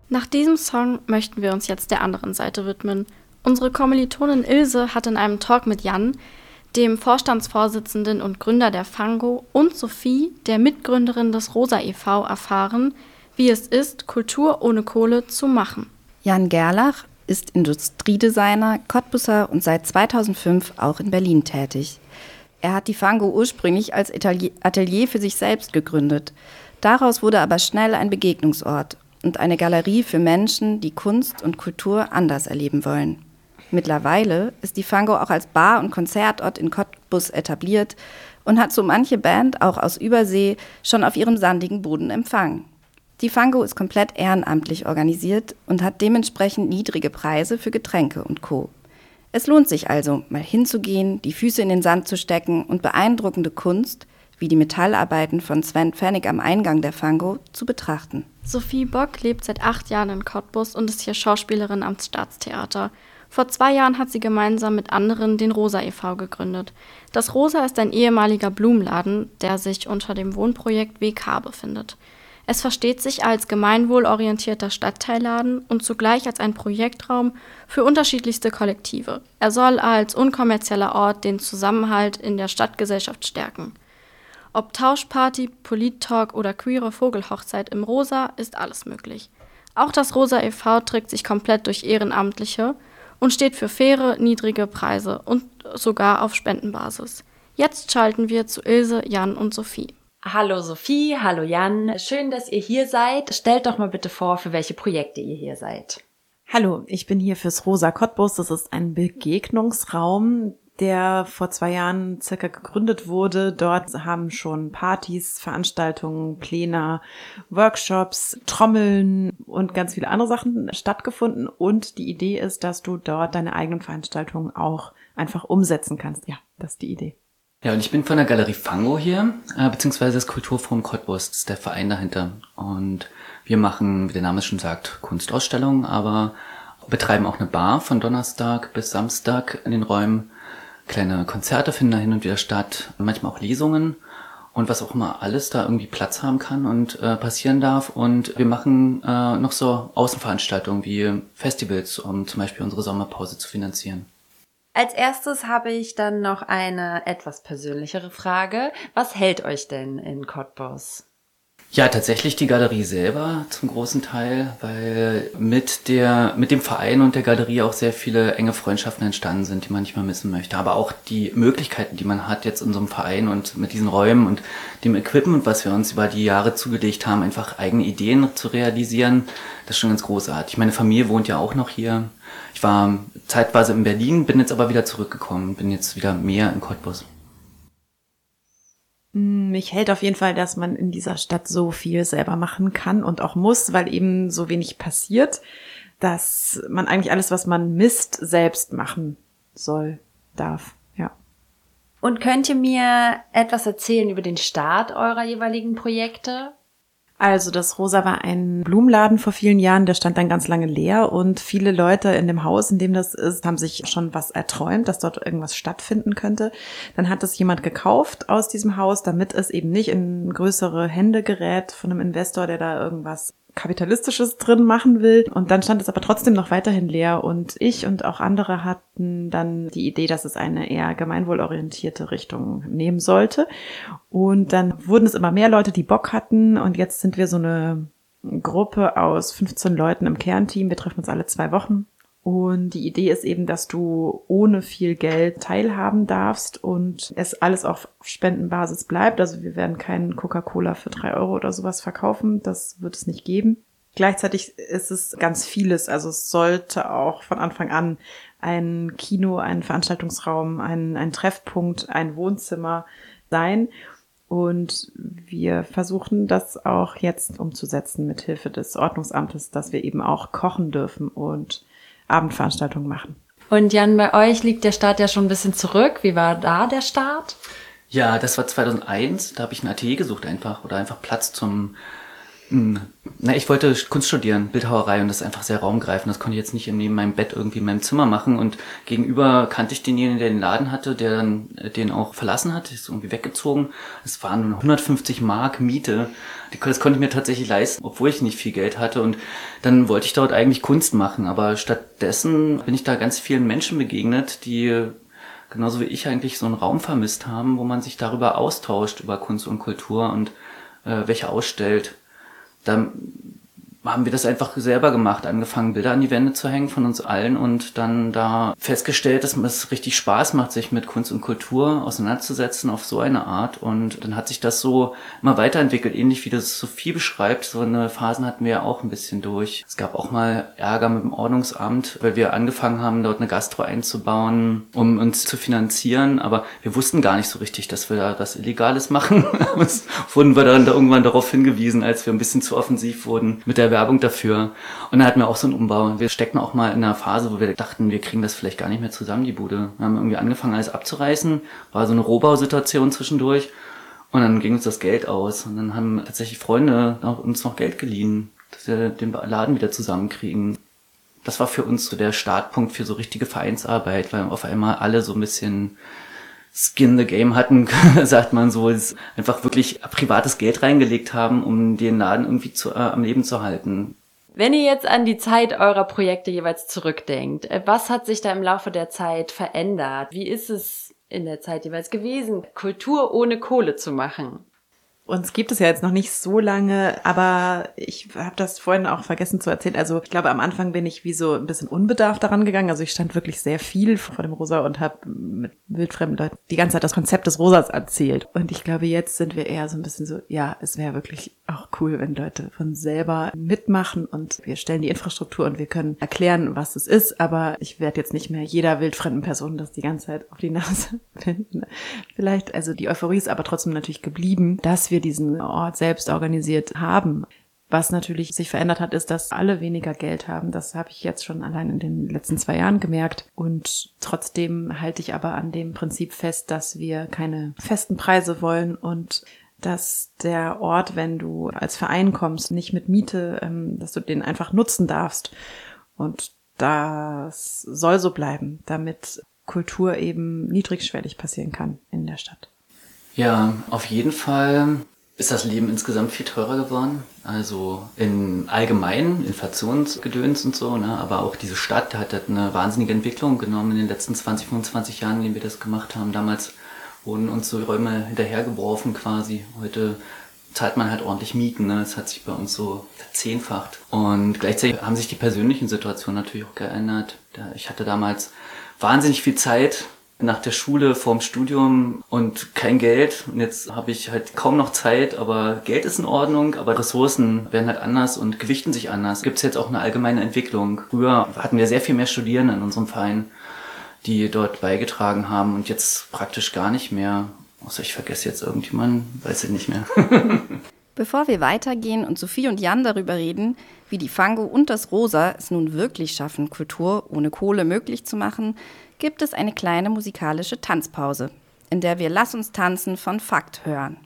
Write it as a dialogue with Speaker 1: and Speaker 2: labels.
Speaker 1: Nach diesem Song möchten wir uns jetzt der anderen Seite widmen. Unsere Kommilitonin Ilse hat in einem Talk mit Jan, dem Vorstandsvorsitzenden und Gründer der Fango, und Sophie, der Mitgründerin des Rosa e.V., erfahren, wie es ist, Kultur ohne Kohle zu machen.
Speaker 2: Jan Gerlach ist Industriedesigner, Cottbusser und seit 2005 auch in Berlin tätig. Er hat die Fango ursprünglich als Atelier für sich selbst gegründet. Daraus wurde aber schnell ein Begegnungsort und eine Galerie für Menschen, die Kunst und Kultur anders erleben wollen. Mittlerweile ist die Fango auch als Bar- und Konzertort in Cottbus etabliert und hat so manche Band auch aus Übersee schon auf ihrem sandigen Boden empfangen. Die Fango ist komplett ehrenamtlich organisiert und hat dementsprechend niedrige Preise für Getränke und Co. Es lohnt sich also, mal hinzugehen, die Füße in den Sand zu stecken und beeindruckende Kunst, wie die Metallarbeiten von Sven Pfennig am Eingang der Fango, zu betrachten.
Speaker 1: Sophie Bock lebt seit 8 Jahren in Cottbus und ist hier Schauspielerin am Staatstheater. Vor 2 Jahren hat sie gemeinsam mit anderen den Rosa e.V. gegründet. Das Rosa ist ein ehemaliger Blumenladen, der sich unter dem Wohnprojekt WK befindet. Es versteht sich als gemeinwohlorientierter Stadtteilladen und zugleich als ein Projektraum für unterschiedlichste Kollektive. Er soll als unkommerzieller Ort den Zusammenhalt in der Stadtgesellschaft stärken. Ob Tauschparty, Polit-Talk oder queere Vogelhochzeit im Rosa ist alles möglich. Auch das Rosa e.V. trägt sich komplett durch Ehrenamtliche und steht für faire, niedrige Preise und sogar auf Spendenbasis. Jetzt schalten wir zu Ilse, Jan und Sophie.
Speaker 3: Hallo Sophie, hallo Jan. Schön, dass ihr hier seid. Stellt doch mal bitte vor, für welche Projekte ihr hier seid.
Speaker 4: Hallo, ich bin hier fürs Rosa Cottbus. Das ist ein Begegnungsraum, der vor 2 Jahren circa gegründet wurde. Dort haben schon Partys, Veranstaltungen, Pläne, Workshops, Trommeln und ganz viele andere Sachen stattgefunden. Und die Idee ist, dass du dort deine eigenen Veranstaltungen auch einfach umsetzen kannst. Ja, das ist die Idee.
Speaker 5: Ja, und ich bin von der Galerie Fango hier, beziehungsweise das Kulturforum Cottbus, das ist der Verein dahinter. Und wir machen, wie der Name es schon sagt, Kunstausstellungen, aber betreiben auch eine Bar von Donnerstag bis Samstag in den Räumen. Kleine Konzerte finden da hin und wieder statt, manchmal auch Lesungen und was auch immer alles da irgendwie Platz haben kann und passieren darf. Und wir machen noch so Außenveranstaltungen wie Festivals, um zum Beispiel unsere Sommerpause zu finanzieren.
Speaker 3: Als erstes habe ich dann noch eine etwas persönlichere Frage. Was hält euch denn in Cottbus?
Speaker 5: Ja, tatsächlich die Galerie selber zum großen Teil, weil mit dem Verein und der Galerie auch sehr viele enge Freundschaften entstanden sind, die man nicht mehr missen möchte. Aber auch die Möglichkeiten, die man hat jetzt in so einem Verein und mit diesen Räumen und dem Equipment, was wir uns über die Jahre zugelegt haben, einfach eigene Ideen zu realisieren, das ist schon ganz großartig. Meine Familie wohnt ja auch noch hier. Ich war zeitweise in Berlin, bin jetzt aber wieder zurückgekommen, bin jetzt wieder mehr in Cottbus.
Speaker 4: Mich hält auf jeden Fall, dass man in dieser Stadt so viel selber machen kann und auch muss, weil eben so wenig passiert, dass man eigentlich alles, was man misst, selbst machen soll, darf, ja.
Speaker 3: Und könnt ihr mir etwas erzählen über den Start eurer jeweiligen Projekte?
Speaker 4: Also das Rosa war ein Blumenladen vor vielen Jahren, der stand dann ganz lange leer und viele Leute in dem Haus, in dem das ist, haben sich schon was erträumt, dass dort irgendwas stattfinden könnte. Dann hat es jemand gekauft aus diesem Haus, damit es eben nicht in größere Hände gerät von einem Investor, der da irgendwas Kapitalistisches drin machen will. Und dann stand es aber trotzdem noch weiterhin leer und ich und auch andere hatten dann die Idee, dass es eine eher gemeinwohlorientierte Richtung nehmen sollte. Und dann wurden es immer mehr Leute, die Bock hatten und jetzt sind wir so eine Gruppe aus 15 Leuten im Kernteam. Wir treffen uns alle 2 Wochen. Und die Idee ist eben, dass du ohne viel Geld teilhaben darfst und es alles auf Spendenbasis bleibt. Also wir werden keinen Coca-Cola für 3 Euro oder sowas verkaufen. Das wird es nicht geben. Gleichzeitig ist es ganz vieles. Also es sollte auch von Anfang an ein Kino, ein Veranstaltungsraum, ein Treffpunkt, ein Wohnzimmer sein. Und wir versuchen das auch jetzt umzusetzen mit Hilfe des Ordnungsamtes, dass wir eben auch kochen dürfen und Abendveranstaltungen machen.
Speaker 3: Und Jan, bei euch liegt der Start ja schon ein bisschen zurück. Wie war da der Start?
Speaker 5: Ja, das war 2001. Da habe ich ein Atelier gesucht einfach oder einfach Platz zum Na, ich wollte Kunst studieren, Bildhauerei, und das ist einfach sehr raumgreifend. Das konnte ich jetzt nicht neben meinem Bett irgendwie in meinem Zimmer machen. Und gegenüber kannte ich denjenigen, der den Laden hatte, der dann den auch verlassen hat, ist irgendwie weggezogen. Es waren nur 150 Mark Miete. Das konnte ich mir tatsächlich leisten, obwohl ich nicht viel Geld hatte. Und dann wollte ich dort eigentlich Kunst machen. Aber stattdessen bin ich da ganz vielen Menschen begegnet, die genauso wie ich eigentlich so einen Raum vermisst haben, wo man sich darüber austauscht, über Kunst und Kultur und welche ausstellt. Dann haben wir das einfach selber gemacht, angefangen Bilder an die Wände zu hängen von uns allen und dann da festgestellt, dass es richtig Spaß macht, sich mit Kunst und Kultur auseinanderzusetzen auf so eine Art, und dann hat sich das so immer weiterentwickelt, ähnlich wie das Sophie beschreibt. So eine Phasen hatten wir ja auch ein bisschen durch. Es gab auch mal Ärger mit dem Ordnungsamt, weil wir angefangen haben, dort eine Gastro einzubauen, um uns zu finanzieren, aber wir wussten gar nicht so richtig, dass wir da was Illegales machen. Das wurden wir dann irgendwann darauf hingewiesen, als wir ein bisschen zu offensiv wurden mit der Werbung dafür. Und dann hatten wir auch so einen Umbau. Wir steckten auch mal in einer Phase, wo wir dachten, wir kriegen das vielleicht gar nicht mehr zusammen, die Bude. Wir haben irgendwie angefangen, alles abzureißen. War so eine Rohbausituation zwischendurch. Und dann ging uns das Geld aus. Und dann haben tatsächlich Freunde uns noch Geld geliehen, dass wir den Laden wieder zusammenkriegen. Das war für uns so der Startpunkt für so richtige Vereinsarbeit, weil auf einmal alle so ein bisschen Skin in the Game hatten, sagt man so, einfach wirklich privates Geld reingelegt haben, um den Laden irgendwie am Leben zu halten.
Speaker 3: Wenn ihr jetzt an die Zeit eurer Projekte jeweils zurückdenkt, was hat sich da im Laufe der Zeit verändert? Wie ist es in der Zeit jeweils gewesen, Kultur ohne Kohle zu machen?
Speaker 4: Uns gibt es ja jetzt noch nicht so lange, aber ich habe das vorhin auch vergessen zu erzählen. Also ich glaube, am Anfang bin ich wie so ein bisschen unbedarft daran gegangen. Also ich stand wirklich sehr viel vor dem Rosa und habe mit wildfremden Leuten die ganze Zeit das Konzept des Rosas erzählt. Und ich glaube, jetzt sind wir eher so ein bisschen so, ja, es wäre wirklich auch cool, wenn Leute von selber mitmachen und wir stellen die Infrastruktur und wir können erklären, was es ist. Aber ich werde jetzt nicht mehr jeder wildfremden Person das die ganze Zeit auf die Nase binden. Vielleicht, also die Euphorie ist aber trotzdem natürlich geblieben, dass wir diesen Ort selbst organisiert haben. Was natürlich sich verändert hat, ist, dass alle weniger Geld haben. Das habe ich jetzt schon allein in den letzten 2 Jahren gemerkt. Und trotzdem halte ich aber an dem Prinzip fest, dass wir keine festen Preise wollen und dass der Ort, wenn du als Verein kommst, nicht mit Miete, dass du den einfach nutzen darfst. Und das soll so bleiben, damit Kultur eben niedrigschwellig passieren kann in der Stadt.
Speaker 5: Ja, auf jeden Fall ist das Leben insgesamt viel teurer geworden. Also in allgemeinen Inflationsgedöns und so, ne? Aber auch diese Stadt hat eine wahnsinnige Entwicklung genommen in den letzten 20, 25 Jahren, in denen wir das gemacht haben. Damals wurden uns so Räume hinterhergeworfen quasi. Heute zahlt man halt ordentlich Mieten, ne? Das hat sich bei uns so verzehnfacht. Und gleichzeitig haben sich die persönlichen Situationen natürlich auch geändert. Ich hatte damals wahnsinnig viel Zeit nach der Schule, vorm Studium und kein Geld. Und jetzt habe ich halt kaum noch Zeit, aber Geld ist in Ordnung, aber Ressourcen werden halt anders und gewichten sich anders. Gibt es jetzt auch eine allgemeine Entwicklung. Früher hatten wir sehr viel mehr Studierende in unserem Verein, die dort beigetragen haben und jetzt praktisch gar nicht mehr. Außer ich vergesse jetzt irgendjemanden, weiß ich nicht mehr.
Speaker 2: Bevor wir weitergehen und Sophie und Jan darüber reden, wie die Fango und das Rosa es nun wirklich schaffen, Kultur ohne Kohle möglich zu machen, gibt es eine kleine musikalische Tanzpause, in der wir Lass uns tanzen von Fakt hören.